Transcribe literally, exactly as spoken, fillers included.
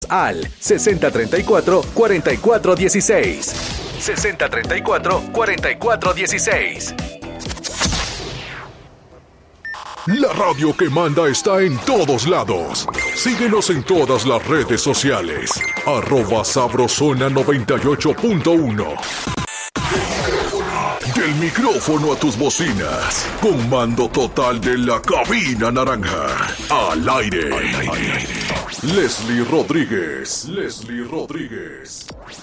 al sesenta treinta y cuatro, cuarenta y cuatro dieciséis. sesenta treinta y cuatro, cuarenta y cuatro dieciséis. La radio que manda está en todos lados. Síguenos en todas las redes sociales. Arroba Sabrosona noventa y ocho punto uno. Del micrófono a tus bocinas. Con mando total de la cabina naranja. Al aire. Leslie Rodríguez. Leslie Rodríguez.